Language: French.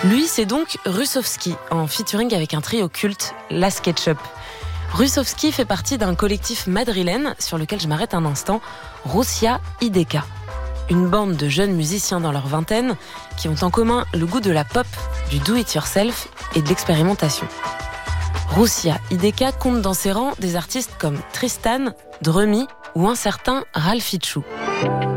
Lui, c'est donc Russovski, en featuring avec un trio culte, La Sketchup. Russovski fait partie d'un collectif madrilène sur lequel je m'arrête un instant, Russia IDK. Une bande de jeunes musiciens dans leur vingtaine qui ont en commun le goût de la pop, du do-it-yourself et de l'expérimentation. Russia IDK compte dans ses rangs des artistes comme Tristan, Drummy ou un certain Ralph Ichou.